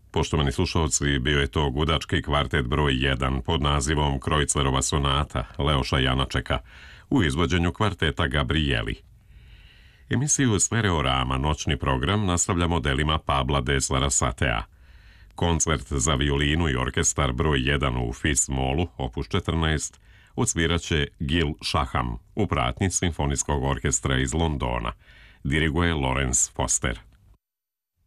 Poštovani slušalci, bio je to gudački kvartet broj 1 pod nazivom Krojcerova sonata Leoša Janačeka u izvođenju kvarteta Gabrieli. Emisiju Stereorama noćni program nastavljamo delima Pabla Deslera Satea. Koncert za violinu i orkestar broj 1 u Fis-molu, opus 14, odsviraće Gil Shaham u pratnji Simfonijskog orkestra iz Londona. Diriguje Lawrence Foster.